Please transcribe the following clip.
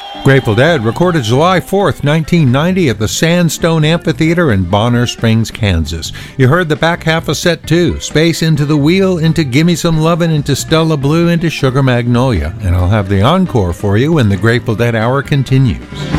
Grateful Dead recorded July 4th, 1990 at the Sandstone Amphitheater in Bonner Springs, Kansas. You heard the back half of set 2, Space into the Wheel, into Gimme Some Lovin', into Stella Blue, into Sugar Magnolia. And I'll have the encore for you when the Grateful Dead hour continues.